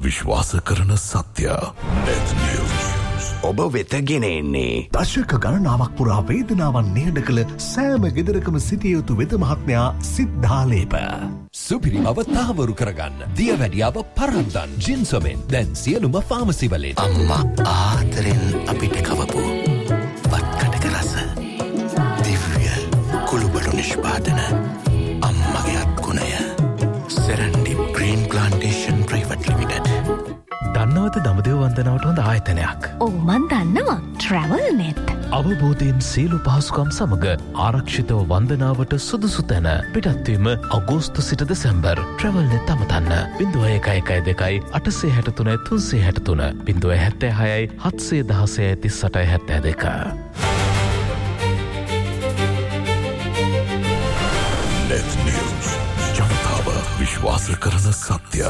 විශ්වාස කරන සත්‍ය. net news. ඔබ වෙත ගෙන එන්නේ දශක ගණනාවක් පුරා වේදනාවන් නිහඬ කළ සෑම ගෙදරකම සිටිය යුතු වෙද මහත්මයා සිද්ධාලේප. සුපිරි බව තහවුරු කරගන්න. දියවැඩියාව පරද්දන් ජින්සොමෙන් දැන් සියලුම ෆාමසි වලින්. අම්මා ආදරෙන් අපිට කවපු වත්කඩක රස දිව්‍ය කුළුබඩු නිෂ්පාදන අම්මගේ අත්ගුණය සෙරන්ඩි ග්‍රීන් ප්ලාන්ටේෂන් ප්‍රයිවට් ලිමිටඩ්. දන්නවද දඹදිව වන්දනාවට හොඳ ආයතනයක්? ඔව් මන් දන්නවා. Travel net. අවබෝධයෙන් සියලු පහසුකම් සමග ආරක්ෂිතව වන්දනාවට සුදුසු තැන. පිටත්වීම අගෝස්තු සිට December. Travel net අමතන්න 0112 863 363 076 716 3872. net news. ජනතාව විශ්වාස කරන සත්‍ය.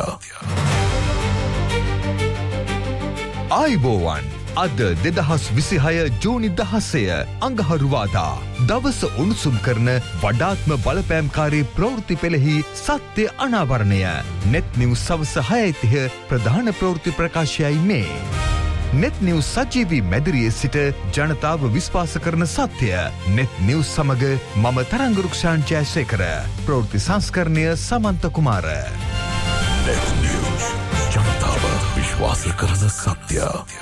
ආයිබෝවන් අද 2026 ජූනි 16 අඟහරුවාදා දවස උණුසුම් කරන වඩාත්ම බලපෑම්කාරී ප්‍රවෘත්ති පෙළෙහි සත්‍ය අනාවරණය. net news සවස 6:30 ප්‍රධාන ප්‍රවෘත්ති ප්‍රකාශයයි මේ. net news සජීවී මැදිරියේ සිට ජනතාව විශ්වාස කරන සත්‍ය. net news සමග මම තරංගරුක්ෂාන් ජයසේකර. ප්‍රවෘත්ති සංස්කරණය සමන්ත කුමාර. net news. ජනතාව විශ්වාස කරන සත්‍ය.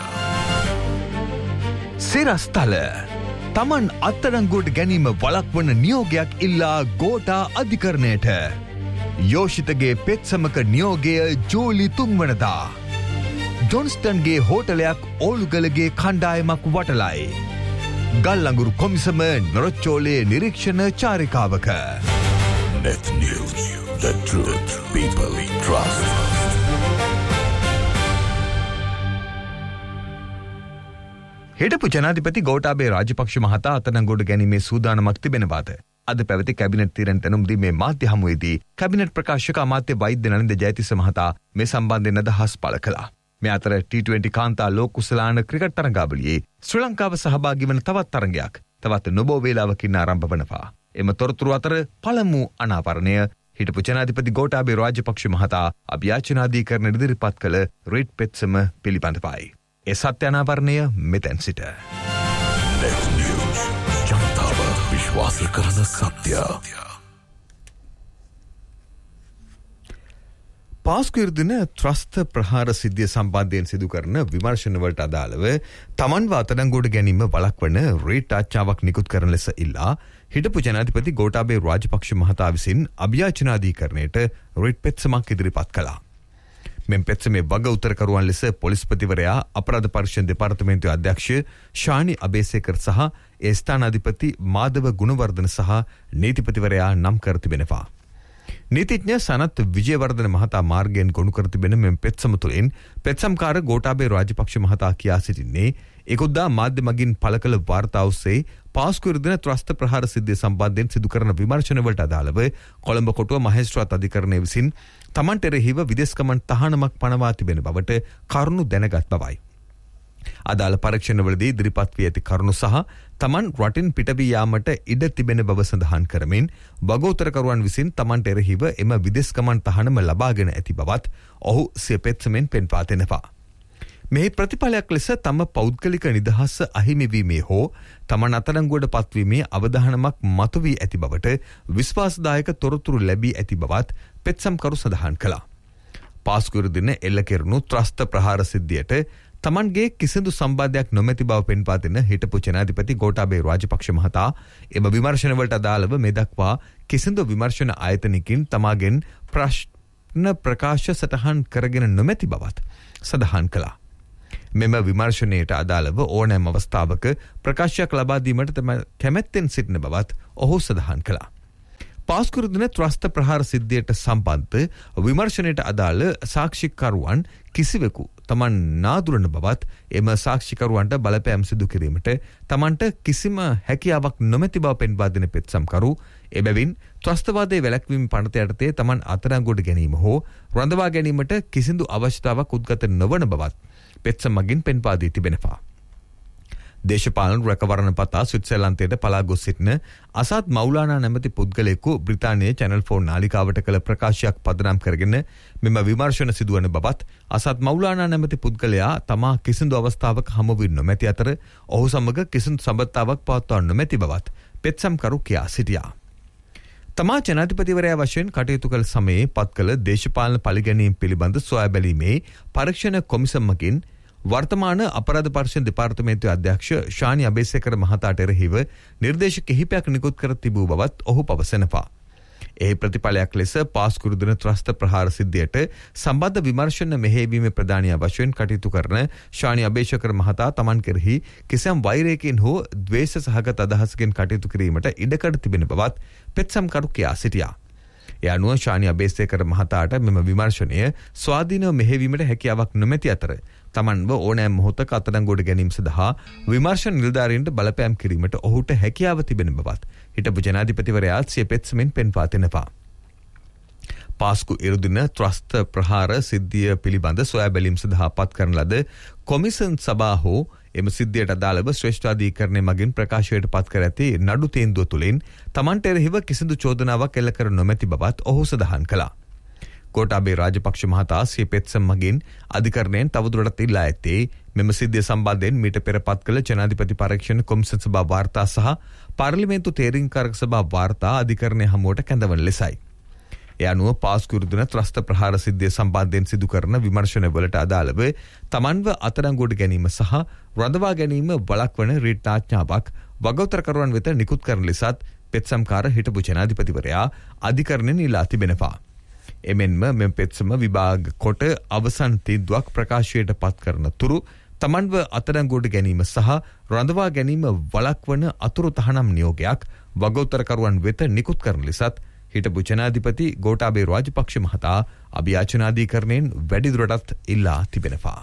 සිරස්තල තමන් අත්අඩංගුවට ගැනීම වළක්වන නියෝගයක් ඉල්ලා ගෝඨා අධිකරණයට. යෝෂිතගේ පෙත්සමක නියෝගය ජූලි 3 වනදා. ජොන්ස්ටන්ගේ හෝටලයක් ඕලුගලගේ කණ්ඩායමක් වටලයි. ගල්ලඟුරු කොමිසම Norochcholai නිරීක්ෂණ චාරිකාවක. net news. the truth people trust. හිටපු ජනාධිපති ගෝඨාභය රාජපක්ෂ මහතා අත්අඩංගුවට ගැනීමේ සූදානමක් තිබෙන බව අද පැවති කැබිනට් තීරණ තැනුම්දී මේ මාධ්‍ය හමුවේදී කැබිනට් ප්‍රකාශක අමාත්‍ය වෛද්‍ය නලින්ද ජයතිස්ස මහතා මේ සම්බන්ධයෙන් අදහස් පළ කළා. මේ අතර T20 කාන්තා ලෝක කුසලාන ක්‍රිකට් තරගාවලියේ ශ්‍රී ලංකාව සහභාගී වන තවත් තරගයක් තවත් නොබෝ වේලාවකින් ආරම්භ වනවා. එම තොරතුරු අතර පළමු අනාවරණය හිටපු ජනාධිපති ගෝඨාභය රාජපක්ෂ මහතා අභියාචනාධිකරණ ඉදිරිපත් කළ රීඩ් පෙත්සම පිළිබඳවයි. ඒ සත්‍ය අනාවරණය මෙතැන් සිට. net news. ජනතාව විශ්වාස කරන සත්‍ය. පාස්කුවර දින ත්‍රස්ත ප්‍රහාර සිද්ධිය සම්බන්ධයෙන් සිදු කරන විමර්ශනවලට අදාළව තමන්ව අත්අඩංගුවට ගැනීම වළක්වන රීට් ආච්චාවක් නිකුත් කරන ලෙස ඉල්ලා හිටපු ජනාධිපති ගෝඨාභය රාජපක්ෂ මහතා විසින් අභියාචනාධිකරණයට රීට් පෙත්සමක් ඉදිරිපත් කළා. මෙම පෙත්සමේ වග උත්තරකරුවන් ලෙස පොලිස්පතිවරයා අපරාධ පරීක්ෂණ දෙපාර්තමේන්තුවේ අධ්‍යක්ෂ ශානි අබේසේකර් සහ ඒ ස්ථානාධිපති මාධව ගුණවර්ධන සහ නීතිපතිවරයා නම් කර තිබෙනවා. නීතිඥ සනත් විජේවර්ධන මහතා මාර්ගයෙන් ගොනු කර තිබෙන මෙම පෙත්සම තුළින් පෙත්සම්කාර ගෝඨාභය රාජපක්ෂ මහතා කියා සිටින්නේ එකුද්දා මාධ්‍ය මගින් පළ කළ වාර්තා ඔස්සේ පාස්කුවර දින ත්‍රස්ත ප්‍රහාර සිද්ධිය සම්බන්ධයෙන් සිදු කරන විමර්ශනවලට අදාළව කොළඹ කොටුව මහේස්ත්‍රාත් අධිකරණය විසින් තමන්ට එරෙහිව විදේශගමන් තහනමක් පනවා තිබෙන බවට කරුණු දැනගත් බවයි. අදාළ පරීක්ෂණවලදී ඉදිරිපත් වී ඇති කරුණු සහ තමන් රටින් පිටවී යාමට ඉඩ තිබෙන බව සඳහන් කරමින් වගඋත්තරකරුවන් විසින් තමන්ට එරෙහිව එම විදේශගමන් තහනම ලබාගෙන ඇති බවත් ඔහු සිය පෙත්සමෙන් පෙන්වා දෙනවා. මේ ප්‍රතිඵලයක් ලෙස තම පෞද්ගලික නිදහස අහිමිවීමේ හෝ තමන් අත්අඩංගුවට පත්වීමේ අවධානමක් මතුවී ඇති බවට විශ්වාසදායක තොරතුරු ලැබී ඇති බවත් පෙත්සම්කරු සඳහන් කළා. පාස්කුවර දින එල්ල කෙරුණු ත්‍රස්ත ප්‍රහාර සිද්ධියට තමන්ගේ කිසිදු සම්බන්ධයක් නොමැති බව පෙන්වා දෙන හිටපු ජනාධිපති ගෝඨාභය රාජපක්ෂ මහතා එම විමර්ශනවලට අදාළව මේ දක්වා කිසිදු විමර්ශන ආයතනකින් තමාගෙන් ප්‍රශ්න ප්‍රකාශ සටහන් කරගෙන නොමැති බවත් සඳහන් කළා. මෙම විමර්ශනයට අදාළව ඕනෑම අවස්ථාවක ප්‍රකාශයක් ලබා දීමට තම කැමැත්තෙන් සිටින බවත් ඔහු සඳහන් කළා. පාස්කුවර දින ත්‍රස්ත ප්‍රහාර සිද්ධියට සම්බන්ධ විමර්ශනයට අදාළ සාක්ෂිකරුවන් කිසිවෙකු තමන් නාදුරන බවත් එම සාක්ෂිකරුවන්ට බලපෑම් සිදු කිරීමට තමන්ට කිසිම හැකියාවක් නොමැති බව පෙන්වා දෙන පෙත්සම්කරු එබැවින් ත්‍රස්තවාදයේ වැළැක්වීම පනත යටතේ තමන් අත්අඩංගුවට ගැනීම හෝ රඳවා ගැනීමට කිසිදු අවශ්‍යතාවක් උද්ගත නොවන බවත් පෙත්සම් මගින් පෙන්වා දී තිබෙනවා. දේශපාලන රැකවරණ පතා ස්විට්සර්ලන්තයට පලා ගොස් සිටින අසත් මෞලානා නැමැති පුද්ගලයෙකු බ්‍රිතාන්‍යයේ චැනල් 4 නාලිකාවට කළ ප්‍රකාශයක් පදනම් කරගෙන මෙම විමර්ශන සිදුවන බවත් අසත් මෞලානා නැමැති පුද්ගලයා තමා කිසිදු අවස්ථාවක හමු වී නොමැති අතර ඔහු සමග කිසිදු සම්බන්ධතාවක් පවත්වා නොමැති බවත් පෙත්සම්කරු කියා සිටියා. තමා ජනාධිපතිවරයා වශයෙන් කටයුතු කළ සමයේ පත් කළ දේශපාලන පරිගැනීම් පිළිබඳ සොයා බැලීමේ පරීක්ෂණ කොමිසම මගින් වර්තමාන අපරාධ පරීක්ෂණ දෙපාර්තමේන්තුවේ අධ්‍යක්ෂ ශානි අබේසේකර මහතාට එරෙහිව නිර්දේශ කිහිපයක් නිකුත් කර තිබූ බවත් ඔහු පවසනවා. එහි ප්‍රතිඵලයක් ලෙස පාස්කුරු දින ත්‍රස්ත ප්‍රහාර සිද්ධියට සම්බන්ධ විමර්ශන මෙහෙයවීමේ ප්‍රධානියා වශයෙන් කටයුතු කරන ශානි අබේසේකර මහතා තමන් කෙරෙහි කිසියම් වෛරයකින් හෝ ද්වේෂ සහගත අදහසකින් කටයුතු කිරීමට ඉඩකඩ තිබෙන බවත් පෙත්සම්කරු කියා සිටියා. ඒ අනුව ශානි අබේසේකර මහතාට මෙම විමර්ශනය ස්වාධීනව මෙහෙයවීමට හැකියාවක් නොමැති අතර තමන්ව ඕනෑම මොහොතක අත්අඩංගුවට ගැනීම සඳහා විමර්ශන නිලධාරීන්ට බලපෑම් කිරීමට ඔහුට හැකියාව තිබෙන බවත් හිටපු ජනාධිපතිවරයා සිය පෙත්සමෙන් පෙන්වා දෙනවා. පාස්කු ඉරුදින ත්‍රස්ත ප්‍රහාර සිද්ධිය පිළිබඳ සොයා බැලීම සඳහා පත් කරන ලද කොමිසන් සභා හෝ එම සිද්ධියට අදාළව ශ්‍රේෂ්ඨාධිකරණය මගින් ප්‍රකාශයට පත් කර ඇති නඩු තීන්දුව තුළින් තමන්ට එරෙහිව කිසිදු චෝදනාවක් එල්ල කර නොමැති බවත් ඔහු සඳහන් කළා. ගෝඨාභය රාජපක්ෂ මහතා සිය පෙත්සම මගින් අධිකරණයෙන් තවදුරටත් ඉල්ලා ඇත්තේ මෙම සිද්ධිය සම්බන්ධයෙන් මීට පෙර පත් කළ ජනාධිපති පරීක්ෂණ කොමිසම් සභා වාර්තා සහ පාර්ලිමේන්තු තේරීම්කාරක සභා වාර්තා අධිකරණය හමුවට කැඳවන ලෙසයි. ඒ අනුව පාස්කු දින ත්‍රස්ත ප්‍රහාර සිද්ධිය සම්බන්ධයෙන් සිදු කරන විමර්ශනවලට අදාළව තමන්ව අත්අඩංගුවට ගැනීම සහ රඳවා ගැනීම වළක්වන රීට් ආඥාවක් වගඋත්තරකරුවන් වෙත නිකුත් කරන ලෙසත් පෙත්සම්කාර හිටපු ජනාධිපතිවරයා අධිකරණයෙන් ඉල්ලා තිබෙනවා. එමෙන්ම මෙම පෙත්සම විභාග කොට අවසන් තීන්දුවක් ප්‍රකාශයට පත් කරන තුරු තමන්ව අත්අඩංගුවට ගැනීම සහ රඳවා ගැනීම වළක්වන අතුරු තහනම් නියෝගයක් වගඋත්තරකරුවන් වෙත නිකුත් කරන ලෙසත් හිටපු ජනාධිපති ගෝඨාභය රාජපක්ෂ මහතා අභියාචනාධිකරණයෙන් වැඩිදුරටත් ඉල්ලා තිබෙනවා.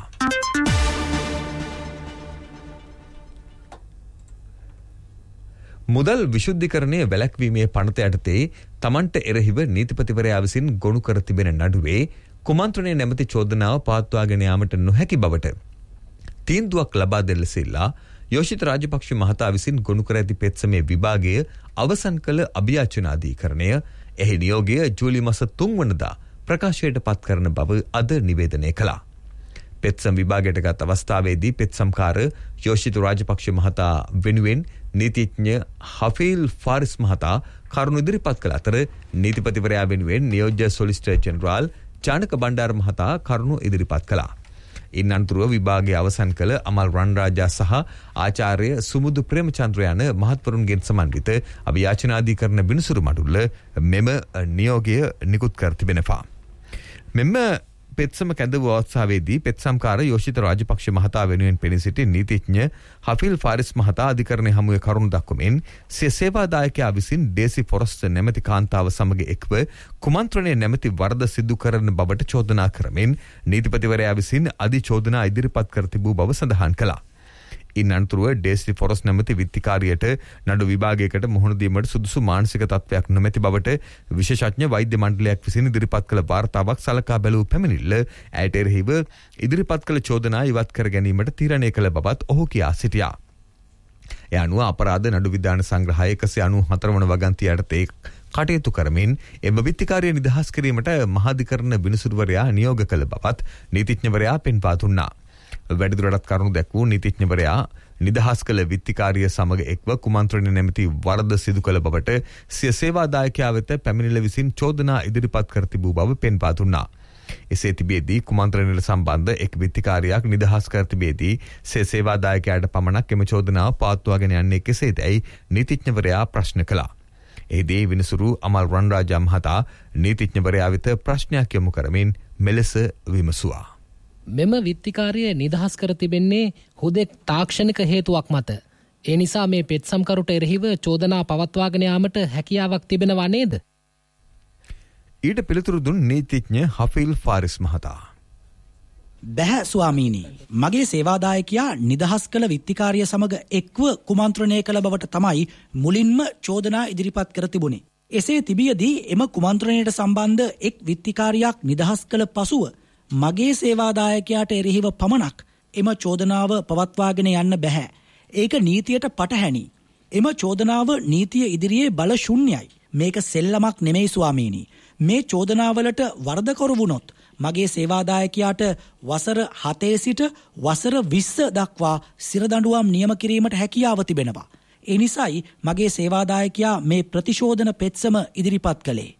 මුදල් විශුද්ධිකරණය වැළැක්වීමේ පනත යටතේ තමන්ට එරෙහිව නීතිපතිවරයා විසින් ගොනු කර තිබෙන නඩුවේ කුමන්ත්‍රණය නැමැති චෝදනාව පවත්වාගෙන යාමට නොහැකි බවට තීන්දුවක් ලබා දෙන ලෙසilla යෝෂිත රාජපක්ෂ මහතා විසින් ගොනු කර ඇති පෙත්සමේ විභාගය අවසන් කළ අභියාචනාධිකරණය එහි නියෝගය ජූලි මාස 3 වනදා ප්‍රකාශයට පත් කරන බව අද නිවේදනය කළා. පෙත්සම් විභාගයට ගත් අවස්ථාවේදී පෙත්සම්කාර යෝෂිත රාජපක්ෂ මහතා වෙනුවෙන් නීතිඥ හෆීල් ෆාරිස් මහතා කරුණු ඉදිරිපත් කළ අතර නීතිපතිවරයා වෙනුවෙන් නියෝජ්‍ය සොලිසිටර් ජෙනරාල් චානක බණ්ඩාර මහතා කරුණු ඉදිරිපත් කළා. ඉන් අනතුරුව විභාගය අවසන් කළ අමල් රන්රාජා සහ ආචාර්ය සුමුදු ප්‍රේමචන්ද්‍ර යන මහත්වරුන්ගෙන් සමන්විත අභියාචනාධිකරණ බිනසුරු මඩුල්ල මෙම නියෝගය නිකුත් කර තිබෙනවා. මෙම පෙත්සම කැඳවූ අවස්ථාවේදී පෙත්සම්කාර යෝෂිත රාජපක්ෂ මහතා වෙනුවෙන් පෙනී සිටි නීතිඥ හෆීල් ෆාරිස් මහතා අධිකරණයේ හමුවේ කරුණු දක්වමින් සිය සේවාදායකයා විසින් ඩේසි ෆොරස්ට් නැමැති කාන්තාව සමග එක්ව කුමන්ත්‍රණය නැමැති වරද සිදු කරන බවට චෝදනා කරමින් නීතිපතිවරයා විසින් අධිචෝදනා ඉදිරිපත් කර තිබූ බව සඳහන් කළා. ඉන් අනතුරුව ඩේසි ෆොරස් නැමැති විත්තිකාරියට නඩු විභාගයකට මුහුණ දීමට සුදුසු මානසික තත්ත්වයක් නොමැති බවට විශේෂඥ වෛද්‍ය මණ්ඩලයක් විසින් ඉදිරිපත් කළ වාර්තාවක් සලකා බැලූ පැමිණිල්ල ඇයට එරෙහිව ඉදිරිපත් කළ චෝදනා ඉවත් කර ගැනීමට තීරණය කළ බවත් ඔහු කියා සිටියා. ඒ අනුව අපරාධ නඩු විධාන සංග්‍රහය 194 වන වගන්තිය යටතේ කටයුතු කරමින් එම විත්තිකාරිය නිදහස් කිරීමට මහාධිකරණ බිනසුරුවරයා නියෝග කළ බවත් නීතිඥවරයා පෙන්වා දුන්නා. වැඩිදුරටත් කරුණු දැක්වූ නීතිඥවරයා නිදහස් කළ විත්තිකාරිය සමග එක්ව කුමන්ත්‍රණය නැමැති වරද සිදු කළ බවට සිය සේවාදායකයා වෙත පැමිණිල්ල විසින් චෝදනා ඉදිරිපත් කර තිබූ බව පෙන්වා දුන්නා. එසේ තිබියදී කුමන්ත්‍රණයට සම්බන්ධ එක් විත්තිකාරියක් නිදහස් කර තිබියදී සිය සේවාදායකයාට පමණක් එම චෝදනාව පවත්වාගෙන යන්නේ කෙසේදැයි නීතිඥවරයා ප්‍රශ්න කළා. එහිදී විනිසුරු අමල් රන්රාජා මහතා නීතිඥවරයා වෙත ප්‍රශ්නයක් යොමු කරමින් මෙලෙස විමසුවා. මෙම විත්තිකාරිය නිදහස් කර තිබෙන්නේ හුදෙක් තාක්ෂණික හේතුවක් මත. ඒ නිසා මේ පෙත්සම්කරුට එරෙහිව චෝදනා පවත්වාගෙන යාමට හැකියාවක් තිබෙනවා නේද? ඊට පිළිතුරු දුන් නීතිඥ හෆීල් ෆාරිස් මහතා. බැහැ ස්වාමීනි, මගේ සේවාදායකයා නිදහස් කළ විත්තිකාරිය සමග එක්ව කුමන්ත්‍රණය කළ බවට තමයි මුලින්ම චෝදනා ඉදිරිපත් කර තිබුණේ. එසේ තිබියදී එම කුමන්ත්‍රණයට සම්බන්ධ එක් විත්තිකාරියක් නිදහස් කළ පසුව මගේ සේවාදායකයාට එරෙහිව පමණක් එම චෝදනාව පවත්වාගෙන යන්න බැහැ. ඒක නීතියට පටහැනි. එම චෝදනාව නීතිය ඉදිරියේ බල ශුන්‍යයි. මේක සෙල්ලමක් නෙමෙයි ස්වාමීනි. මේ චෝදනාවලට වරදකරු වුණොත් මගේ සේවාදායකයාට වසර 7 සිට වසර 20 දක්වා සිරදඬුවම් නියම කිරීමට හැකියාව තිබෙනවා. ඒ නිසායි මගේ සේවාදායකයා මේ ප්‍රතිශෝධන පෙත්සම ඉදිරිපත් කළේ.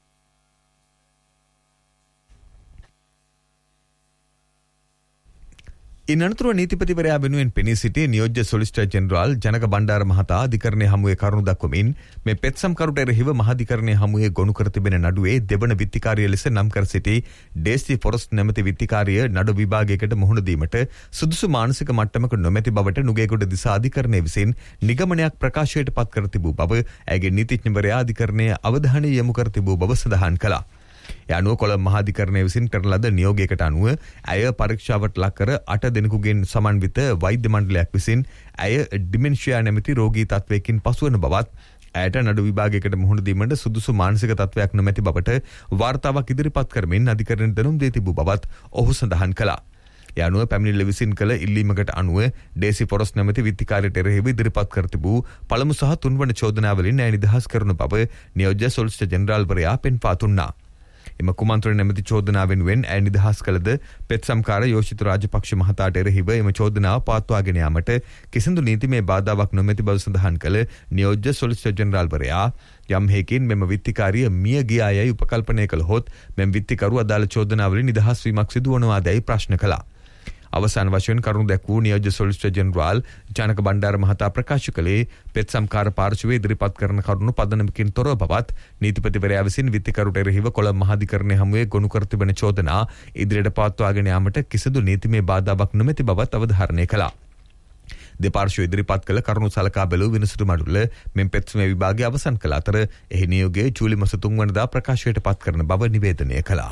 ඉන්නතුරු නීතිපතිවරයා වෙනුවෙන් පෙනී සිටි නියෝජ්‍ය සොලිසිටර් ජෙනරාල් ජනක බණ්ඩාර මහතා අධිකරණයේ හමුවේ කරුණු දක්වමින් මේ පෙත්සම්කරුට එරෙහිව මහාධිකරණයේ හමුවේ ගොනු කර තිබෙන නඩුවේ දෙවන විත්තිකාරිය ලෙස නම් කර සිටි ඩේසි ෆොරස්ට් නැමැති විත්තිකාරිය නඩු විභාගයකට මුහුණ දීමට සුදුසු මානසික මට්ටමක නොමැති බවට නුගේගොඩ දිසා අධිකරණය විසින් නිගමනයක් ප්‍රකාශයට පත් කර තිබූ බව ඇගේ නීතිඥවරයා අධිකරණයේ අවධානය යොමු කර තිබූ බව සඳහන් කළා. යනුව කොළඹ මහාධිකරණය විසින් කරන ලද නියෝගයකට අනුව ඇය පරීක්ෂාවට ලක් කර 8 දෙනෙකුගෙන් සමන්විත වෛද්‍ය මණ්ඩලයක් විසින් ඇය ඩිමෙන්ෂියා නැමැති රෝගී තත්වයකින් පසුවන බවත් ඇයට නඩු විභාගයකට මුහුණ දීමට සුදුසු මානසික තත්වයක් නොමැති බවට වාර්තාවක් ඉදිරිපත් කරමින් අධිකරණයට දැනුම් දී තිබූ බවත් ඔහු සඳහන් කළා. යනුව පැමිණිල්ල විසින් කළ ඉල්ලීමකට අනුව ඩේසි ෆොරස්ට් නැමැති විත්තිකාරියට එරෙහිව ඉදිරිපත් කර තිබූ පළමු සහ තුන්වන චෝදනාවලින් ඇය නිදහස් කරනු බව නියෝජ්‍ය සොලිසිටර් ජෙනරාල්වරයා පෙන්වා දුන්නා. එම කුමන්ත්‍රණ නැමැති චෝදනාව වෙනුවෙන් ඇය නිදහස් කළද පෙත්සම්කාර යෝෂිත රාජපක්ෂ මහතාට එරෙහිව එම චෝදනාව පවත්වාගෙන යාමට කිසිදු නීතිමය බාධාවක් නොමැති බව සඳහන් කළ නියෝජ්‍ය සොලිසිටර් ජෙනරාල්වරයා යම් හේකින් මෙම විත්තිකාරිය මිය ගියා යයි උපකල්පනය කළහොත් මෙම විත්තිකරු අදාළ චෝදනාවලින් නිදහස් වීමක් සිදු වනවාදැයි ප්‍රශ්න කළා. අවසාන වශයෙන් කරුණු දැක්වූ නියෝජ්‍ය සොලිසිටර් ජෙනරාල් ජනක බණ්ඩාර මහතා ප්‍රකාශ කළේ පෙත්සම්කාර පාර්ශවයේ ඉදිරිපත් කරන කරුණු පදනමකින් තොරව බවත් නීතිපතිවරයා විසින් විත්තිකරුට එරෙහිව කොළඹ මහාධිකරණයේ හමුවේ ගොනු කර තිබෙන චෝදනා ඉදිරියට පවත්වාගෙන යාමට කිසිදු නීතිමය බාධාවක් නොමැති බවත් අවධාරණය කළා. දෙපාර්ශ්වය ඉදිරිපත් කළ කරුණු සලකා බැලූ විනිසුරු මඩුල්ල මෙම පෙත්සමේ විභාගය අවසන් කළ අතර එහි නියෝගයේ ජූලි මාස 3 වෙනිදා ප්‍රකාශයට පත් කරන බව නිවේදනය කළා.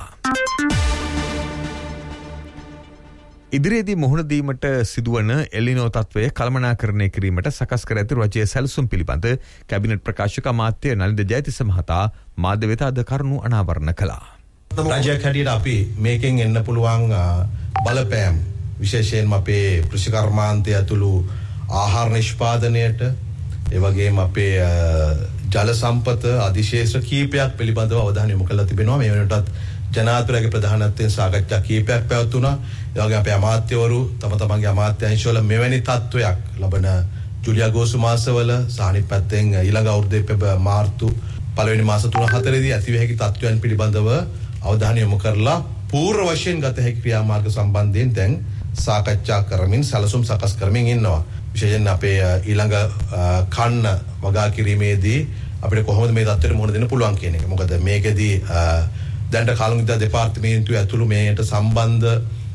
ඉදිරියේදී මුහුණ දීමට සිදුවන එලිනෝ තත්වය කළමනාකරණය කිරීමට සකස් කර ඇති රජයේ සැලසුම් පිළිබඳ කැබිනට් ප්‍රකාශක අමාත්‍ය නලින්ද ජයතිස්ස මහතා මාධ්‍ය වෙත අද කරුණු අනාවරණ කළා. රජයක් හැටියට අපි මේකෙන් එන්න පුළුවන් බලපෑම් විශේෂයෙන්ම අපේ කෘෂිකර්මාන්තය ඇතුළු ආහාර නිෂ්පාදනයට ඒ වගේම අපේ ජල සම්පත අධිශේෂ කීපයක් පිළිබඳව අවධානය යොමු කරලා තිබෙනවා. මේ වෙනකොටත් ජනාධිපතිගේ ප්‍රධානත්වයෙන් සාකච්ඡා කීපයක් පැවතුණා. ඒ වගේම අපේ අමාත්‍යවරු තම තමන්ගේ අමාත්‍යාංශවල මෙවැනි තත්ත්වයක් ලබන ජූලි අගෝස්තු මාසවල සහ අනිත් පැත්තෙන් ඊළඟ අවුරුද්දේ මාර්තු පළවෙනි මාස 3-4 ඇතිවිය හැකි තත්ත්වයන් පිළිබඳව අවධානය යොමු කරලා පූර්ව වශයෙන් ගත හැකි ක්‍රියාමාර්ග සම්බන්ධයෙන් දැන් සාකච්ඡා කරමින් සැලසුම් සකස් කරමින් ඉන්නවා. විශේෂයෙන් අපේ ඊළඟ කන්න වගා කිරීමේදී අපිට කොහොමද මේ තත්ත්වෙට මුහුණ දෙන්න පුළුවන් කියන එක. මොකද මේකෙදී දැන්ට කාලුනිදා දෙපාර්තමේන්තුව ඇතුළු මේට සම්බන්ධ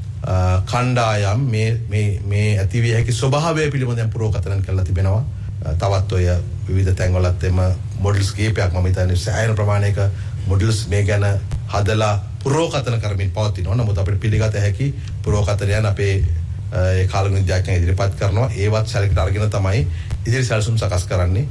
කණ්ඩායම් මේ ඇතිවිය හැකි ස්වභාවය පිළිබඳව පුරෝකථන කරලා තිබෙනවා. තවත් ඔය විවිධ තැන්වලත් එම මොඩල්ස් කීපයක් මම හිතන්නේ සෑහෙන ප්‍රමාණයක මොඩල්ස් මේ ගැන හදලා පුරෝකථන කරමින් පවතිනවා. නමුත් අපිට පිළිගත හැකි පුරෝකථනයන් අපේ ඒ කාලුනිදායකයන් ඉදිරිපත් කරනවා. ඒවත් සැලකට අරගෙන තමයි ඉදිරි සැලසුම් සකස් කරන්නේ.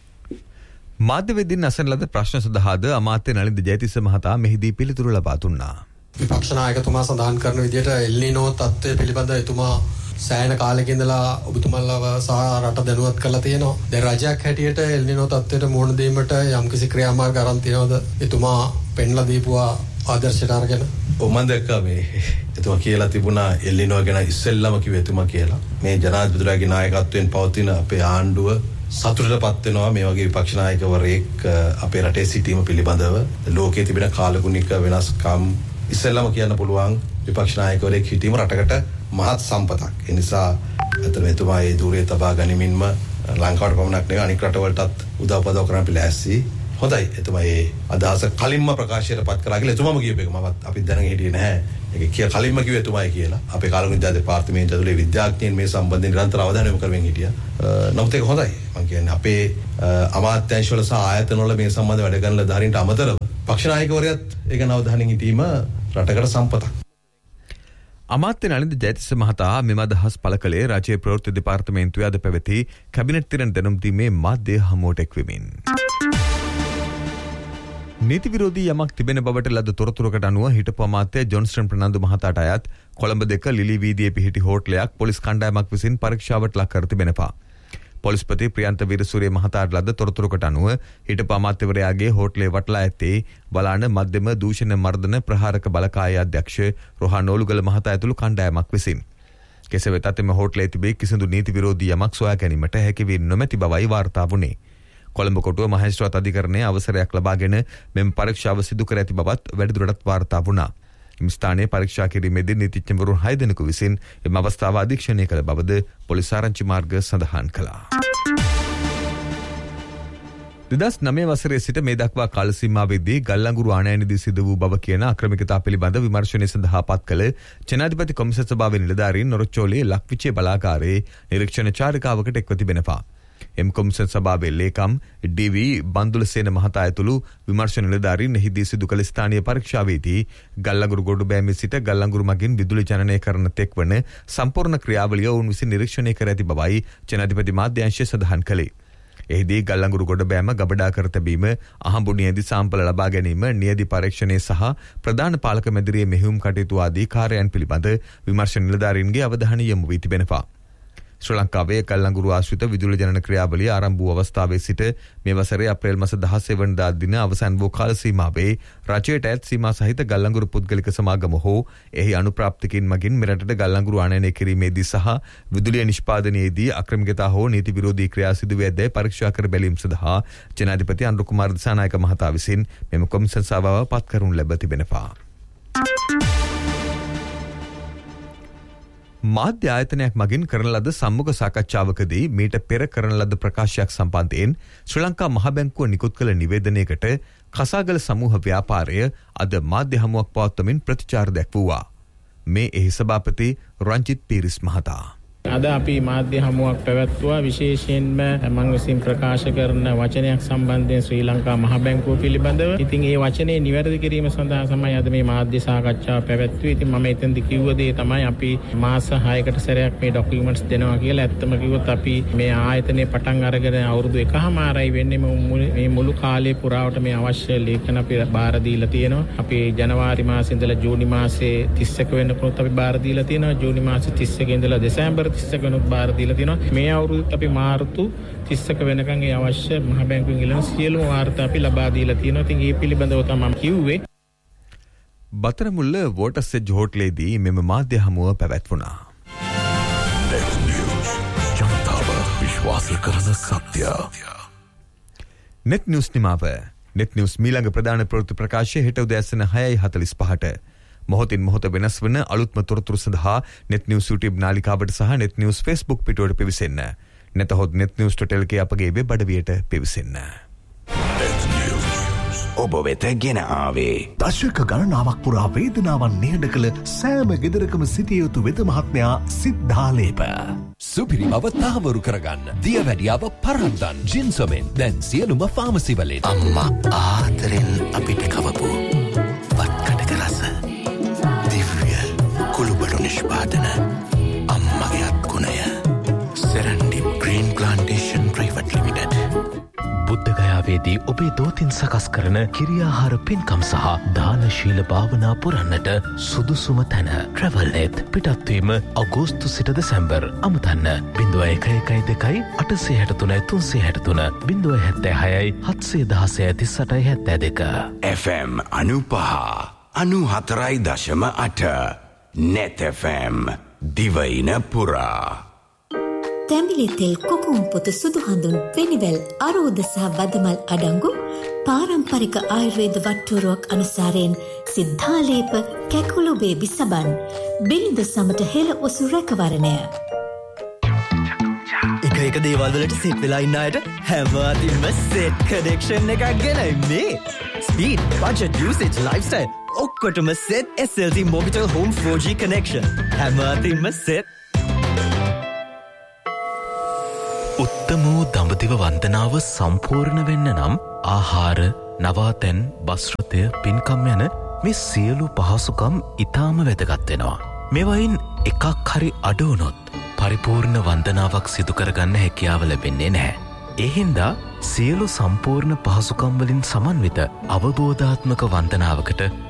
මාධ්‍යවේදීන් අසන ලද ප්‍රශ්න සඳහාද අමාත්‍ය නලින්ද ජයතිස්ස මහතා මෙහිදී පිළිතුරු ලබා දුන්නා. විපක්ෂ නායකතුමා සඳහන් කරන විදිහට එල්නිනෝ තත්ත්වය පිළිබඳව එතුමා සෑහෙන කාලෙක ඉඳලා ඔබතුමාලව සහ රට දැනුවත් කරලා තියෙනවා. දැන් රජයක් හැටියට එල්නිනෝ තත්ත්වයට මුහුණ දීමට යම්කිසි ක්‍රියාමාර්ග අරන් තියනවද? එතුමා පෙන්ලා දීපුවා ආදර්ශයට අරගෙන. මම දැක්කා මේ එතුමා කියලා තිබුණා එල්නිනෝ ගැන ඉස්සෙල්ලාම කිව්වේ එතුමා කියලා. මේ ජනාධිපතිතුමාගේ නායකත්වයෙන් පවතින අපේ ආණ්ඩුව සතුටටපත් වෙනවා මේ වගේ විපක්ෂ නායකවරයෙක් අපේ රටේ සිටීම පිළිබඳව. ලෝකයේ තිබෙන කාලගුණික වෙනස්කම් ඉස්සෙල්ලාම කියන්න පුළුවන් විපක්ෂ නායකවරයෙක් හිටීම රටකට මහත් සම්පතක්. ඒ නිසා අතන එතුමා ඒ ධූරයේ තබා ගැනීමෙන්ම ලංකාවට පමණක් නෙවෙයි අනික් රටවලටත් උදව් පදව් කරන්න පිළිඇස්සී. හොඳයි එතුමා ඒ අදහස කලින්ම ප්‍රකාශයට පත් කරා කියලා එතුමාම කියපු එක මමත් අපි දැනගෙන හිටියේ නැහැ. ඒක කලින්ම කිව්වේ එතුමායි කියලා. අපේ කාලගුණික දෙපාර්තමේන්තුව ඇතුලේ විද්‍යාඥයන් මේ සම්බන්ධයෙන් නිරන්තර අවධානය යොමු කරමින් හිටියා. නමුත් ඒක හොඳයි. මම කියන්නේ අපේ අමාත්‍යාංශවල සහ ආයතනවල මේ සම්බන්ධ වැඩ කරන ධාරීන්ට අමතරව පක්ෂ නායකවරයාත් ඒක නවධානයෙන් සිටීම රටකට සම්පතක්. අමාත්‍ය නලින්ද ජයතිස්ස මහතා මෙම අදහස් පළ කළේ රාජ්‍ය ප්‍රවෘත්ති දෙපාර්තමේන්තුවේ අද පැවති කැබිනට් තිරණ දැනුම් දීමේ මාධ්‍ය හමුවට එක්වෙමින්. නීති විරෝධී යමක් තිබෙන බවට ලද තොරතුරකට අනුව හිටපු අමාත්‍ය ජොන්ස්ටන් ප්‍රනාන්දු මහතාට අයත් කොළඹ 2 ලිලි වීදියේ පිහිටි හෝටලයක් පොලිස් කණ්ඩායමක් විසින් පරීක්ෂාවට ලක් කර තිබෙනවා. පොලිස්පති ප්‍රියන්ත වීරසූරිය මහතාට ලද තොරතුරකට අනුව හිටපු අමාත්‍යවරයාගේ හෝටලේ වටලා ඇත්තේ බලාන මධ්‍යම දූෂණ මර්දන ප්‍රහාරක බලකායේ අධ්‍යක්ෂ රොහාන් ඕලුගල මහතා ඇතුළු කණ්ඩායමක් විසින්. කෙසේ වෙතත් එම හෝටලේ තිබේ කිසිදු නීති විරෝධී යමක් සොයා ගැනීමට හැකි වී නොමැති බවයි වාර්තා වුණේ. කොළඹ කොටුව මහේස්ත්‍රාත් අධිකරණයේ අවසරයක් ලබාගෙන මෙම පරීක්ෂාව සිදු කර ඇති බවත් වැඩිදුරටත් වාර්තා වුණා. එම ස්ථානයේ පරීක්ෂා කිරීමේදී නීතිඥවරුන් 6 දෙනෙකු විසින් එම අවස්ථාව අධීක්ෂණය කළ බවද පොලිස් ආරංචි මාර්ග සඳහන් කළා. 2009 වසරේ සිට මේ දක්වා කාල සීමාවෙදී ගල්ලංගුරු ආනයනදී සිදු වූ බව කියන අක්‍රමිකතා පිළිබඳ විමර්ශනය සඳහා පත් කළ ජනාධිපති කොමිසම සභාවේ නිලධාරීන් නොරොච්චෝලේ ලක්විචේ බලාගාරයේ නිරීක්ෂණ චාරිකාවකට එක්ව තිබෙනවා. එම් කොමිසම් සභාවේ ලේකම් ඩී.වී. බන්දුලසේන මහතා ඇතුළු විමර්ශන නිලධාරීන් එහිදී සිදු කළ ස්ථානීය පරීක්ෂාවේදී ගල්ලංගුරු ගොඩබෑමේ සිට ගල්ලංගුරු මගින් විදුලි ජනනය කරන තෙක් වන සම්පූර්ණ ක්‍රියාවලිය ඔවුන් විසින් නිරීක්ෂණය කර ඇති බවයි ජනාධිපති මාධ්‍යාංශය සඳහන් කළේ. එහිදී ගල්ලංගුරු ගොඩබෑම ගබඩා කර තැබීම අහඹු නියැදි සාම්පල ලබා ගැනීම නියැදි පරීක්ෂණය සහ ප්‍රධාන පාලක මැදිරියේ මෙහෙයුම් කටයුතු ආදී කාර්යයන් පිළිබඳ විමර්ශන නිලධාරීන්ගේ අවධානය යොමු වී තිබෙනවා. ශ්‍රී ලංකාවේ ගල්ලංගුරු ආශ්‍රිත විදුලි ජනන ක්‍රියාවලිය ආරම්භ වූ අවස්ථාවේ සිට මේ වසරේ අප්‍රේල් මාස 16 වෙනිදා දින අවසන් වූ කාල සීමාවේ රජයට ඈත් සීමා සහිත ගල්ලංගුරු පුද්ගලික සමාගම හෝ එහි අනුප්‍රාප්තිකින් මගින් මෙරටට ගල්ලංගුරු ආනයනය කිරීමේදී සහ විදුලිය නිෂ්පාදනයේදී අක්‍රමිකතා හෝ නීති විරෝධී ක්‍රියා සිදු වේ යැයි පරීක්ෂා කර බැලීම සඳහා ජනාධිපති අනුර කුමාර දිසානායක මහතා විසින් මෙම කොමිසම් සභාව පත් කරනු ලැබ තිබෙනවා. මාධ්‍ය ආයතනයක් මගින් කරන ලද සම්මුඛ සාකච්ඡාවකදී මීට පෙර කරන ලද ප්‍රකාශයක් සම්බන්ධයෙන් ශ්‍රී ලංකා මහ බැංකුව නිකුත් කළ නිවේදනයකට කසාගල සමූහ ව්‍යාපාරය අද මාධ්‍ය හමුවක් පවත්වමින් ප්‍රතිචාර දැක්වුවා. මේ එහි සභාපති රංජිත් පීරිස් මහතා අද අපි මාධ්‍ය හමුවක් පැවැත්වුවා විශේෂයෙන්ම මම විසින් ප්‍රකාශ කරන වචනයක් සම්බන්ධයෙන් ශ්‍රී ලංකා මහ බැංකුව පිළිබඳව. ඉතින් ඒ වචනේ නිවැරදි කිරීම සඳහා තමයි අද මේ මාධ්‍ය සාකච්ඡාව පැවැත්වුවේ. ඉතින් මම එතෙන්දි කිව්ව දේ තමයි අපි මාස 6කට සැරයක් මේ ડોකියුමන්ට්ස් දෙනවා කියලා. ඇත්තම කිව්වොත් අපි මේ ආයතනයේ පටන් අරගෙන අවුරුදු 1කමාරයි වෙන්නේ මේ මුළු කාලය පුරාවට මේ අවශ්‍ය ලේඛන අපි බාර දීලා තියෙනවා. අපි ජනවාරි මාසේ ඉඳලා ජූනි මාසේ 31 වෙනකන් අපි බාර දීලා තියෙනවා. ජූනි මාසේ 31 ඉඳලා දෙසැම්බර් 30 බාර දීලා තියෙනවා. මේ අවුරුද්දත් අපි මාර්තු 30 වෙනකන් ඒ අවශ්‍ය මහ බැංකුවෙන් ඉල්ලන සියලුම වාර්තා අපි ලබා දීලා තියෙනවා. ඉතින් මේ පිළිබඳව තමයි මම කිව්වේ. බතරමුල්ල වෝටර් සෙජ් හෝටලේදී මෙම මාධ්‍ය හමුව පැවැත්වුණා. Net News ජනතාව විශ්වාස කරන සත්‍ය. net news නිමාව. net news මීළඟ ප්‍රධාන ප්‍රවෘත්ති ප්‍රකාශය හෙට උදෑසන 6:45ට. මොහොතින් මොහොත වෙනස් වන අලුත්ම තොරතුරු සඳහා net news YouTube නාලිකාවට සහ net news Facebook පිටුවට පිවිසෙන්න. නැතහොත් netnews.lk අපගේ වෙබ් අඩවියට පිවිසෙන්න. ඔබ වෙත ගෙන ආවේ දශක ගණනාවක් පුරා වේදනාවන් නිහඬ කළ සෑම ගෙදරකම සිටිය යුතු වෙද මහත්මයා සිද්ධාලේප. සුපිරි බව තහවුරු කරගන්න දියවැඩියාව පරද්දන් ජින්සොමෙන් දැන් සියලුම ෆාමසි වලින්. අම්මා ආදරෙන් අපිට කවපු වත්කඩක රස දිව්‍ය කුළුබඩු නිෂ්පාදන අම්මගේ අත්ගුණය සෙරන්ඩි ග්‍රීන් ප්ලාන්ටේෂන් ප්‍රයිවට් ලිමිටඩ්. බුද්ධගයාවේදී ඔබේ දෝතින් සකස් කරන කිරියාහාර පින්කම් සහ දානශීල භාවනා පුරන්නට සුදුසුම තැන ට්‍රැවල්නෙත්. පිටත්වීම අගෝස්තු සිට දෙසැම්බර්. අමතන්න 0112 863 363 076 716 FM 95.4.8 Net FM දිවයින පුරා. තැඹිලි තෙල් කොකුම් පොත සුදු හඳුන් වෙනිවැල් අරෝද සහ බදමල් අඩංගු පාරම්පරික ආයුර්වේද වට්ටෝරුවක් අනුසාරයෙන් සිද්ධාලේප කැකුළු බේබි සබන් බිලිඳ සමට හෙළ ඔසු රැකවරණය. එක දේවල් වලට සිත් වෙලා ඉන්න අයට හැම අතින්ම සෙට් කනෙක්ෂන් එකක් ගෙනයි මේ. ස්පීඩ්, බජට්, යූසේජ්, ලයිෆ්ස්ටයිල් ඔක්කොටම set SLT Mobitel Home 4G connection. හැම අතින්ම සෙට්. උත්තම වූ දඹදිව වන්දනාව සම්පූර්ණ වෙන්න නම් ආහාර, නවාතැන්, බස්රථය, පින්කම් යන මේ සියලු පහසුකම් ඉතාම වැදගත් වෙනවා. මෙවයින් එකක් හරි අඩු වුණොත් පරිපූර්ණ වන්දනාවක් සිදු කරගන්න හැකියාව ලැබෙන්නේ නැහැ. ඒ හින්දා සියලු සම්පූර්ණ පහසුකම් වලින් සමන්විත අවබෝධාත්මක වන්දනාවකට